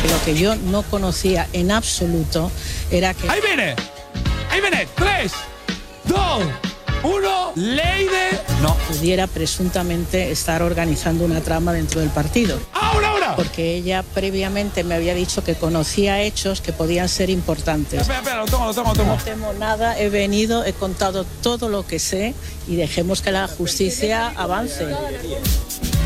porque lo que yo no conocía en absoluto era que... ¡Ahí viene! ¡Ahí viene! 3, 2, 1, Leire... No. Pudiera presuntamente estar organizando una trama dentro del partido. ¡Ahora! Porque ella previamente me había dicho que conocía hechos que podían ser importantes. Espera, lo tomo. No temo nada, he venido, he contado todo lo que sé y dejemos que la justicia avance.